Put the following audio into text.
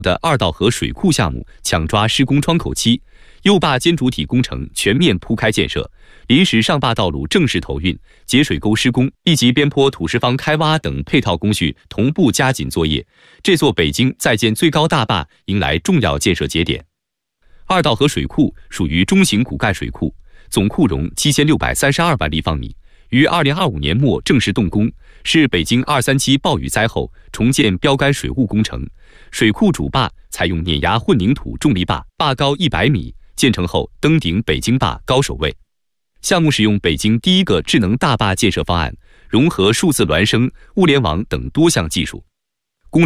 的二道河水库项目抢抓施工窗口期，右坝尖主体工程全面铺开建设，临时上坝道路正式投运，节水沟施工、一级边坡土石方开挖等配套工序同步加紧作业，这座北京在建最高大坝迎来重要建设节点。二道河水库属于中型骨干水库，总库容7632万立方米，于2025年末正式动工，是北京237暴雨灾后重建标杆水务工程。水库主坝采用碾压混凝土重力坝，坝高100米，建成后登顶北京坝高首位。项目使用北京第一个智能大坝建设方案，融合数字孪生、物联网等多项技术，